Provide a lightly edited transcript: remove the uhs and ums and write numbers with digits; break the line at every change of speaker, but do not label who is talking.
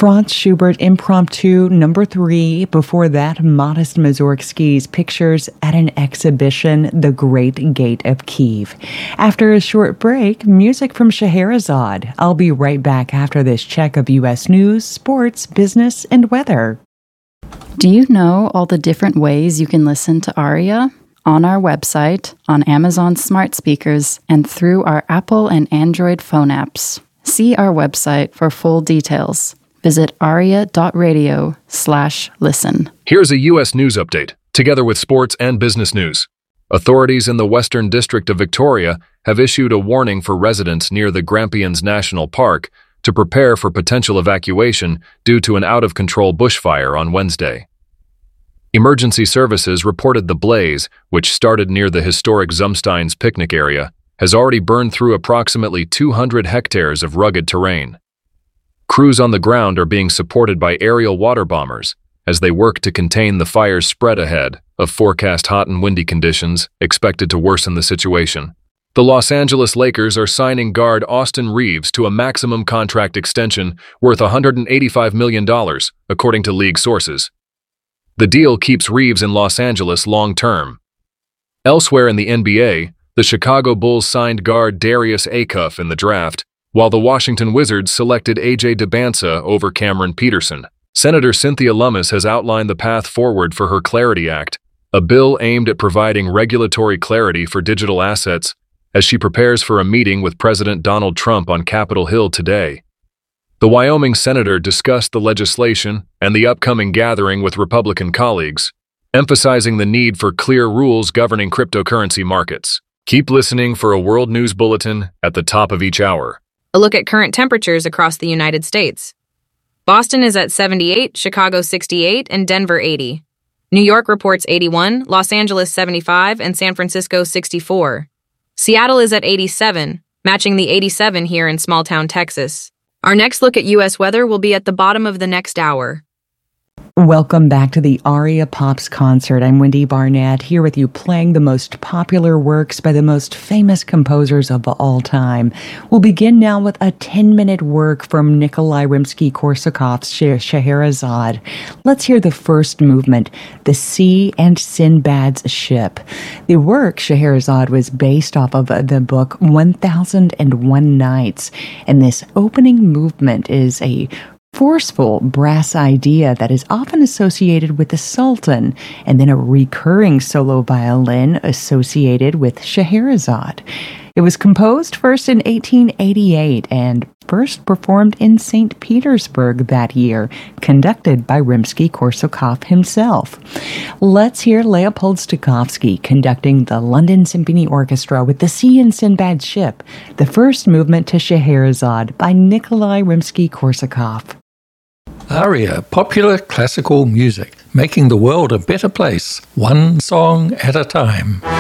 Franz Schubert Impromptu number 3. Before that, Modest Mussorgsky's Pictures at an Exhibition, The Great Gate of Kiev. After a short break, music from Scheherazade. I'll be right back after this check of U.S. news, sports, business, and weather.
Do you know all the different ways you can listen to Aria? On our website, on Amazon smart speakers, and through our Apple and Android phone apps. See our website for full details. Visit aria.radio/listen.
Here's a U.S. news update, together with sports and business news. Authorities in the Western District of Victoria have issued a warning for residents near the Grampians National Park to prepare for potential evacuation due to an out-of-control bushfire on Wednesday. Emergency services reported the blaze, which started near the historic Zumsteins picnic area, has already burned through approximately 200 hectares of rugged terrain. Crews on the ground are being supported by aerial water bombers as they work to contain the fire's spread ahead of forecast hot and windy conditions expected to worsen the situation. The Los Angeles Lakers are signing guard Austin Reeves to a maximum contract extension worth $185 million, according to league sources. The deal keeps Reeves in Los Angeles long-term. Elsewhere in the NBA, the Chicago Bulls signed guard Darius Acuff in the draft, while the Washington Wizards selected A.J. Dybantsa over Cameron Peterson. Senator Cynthia Lummis has outlined the path forward for her Clarity Act, a bill aimed at providing regulatory clarity for digital assets, as she prepares for a meeting with President Donald Trump on Capitol Hill today. The Wyoming senator discussed the legislation and the upcoming gathering with Republican colleagues, emphasizing the need for clear rules governing cryptocurrency markets. Keep listening for a World News Bulletin at the top of each hour.
A look at current temperatures across the United States. Boston is at 78, Chicago 68, and Denver 80. New York reports 81, Los Angeles 75, and San Francisco 64. Seattle is at 87, matching the 87 here in small-town Texas. Our next look at U.S. weather will be at the bottom of the next hour.
Welcome back to the Aria Pops concert. I'm Wendy Barnett, here with you playing the most popular works by the most famous composers of all time. We'll begin now with a 10-minute work from Nikolai Rimsky-Korsakov's Scheherazade. Let's hear the first movement, The Sea and Sinbad's Ship. The work, Scheherazade, was based off of the book 1001 Nights, and this opening movement is a forceful brass idea that is often associated with the Sultan, and then a recurring solo violin associated with Scheherazade. It was composed first in 1888 and first performed in St. Petersburg that year, conducted by Rimsky-Korsakov himself. Let's hear Leopold Stokowski conducting the London Symphony Orchestra with The Sea and Sinbad's Ship, the first movement to Scheherazade by Nikolai Rimsky-Korsakov.
Aria, popular classical music, making the world a better place, one song at a time.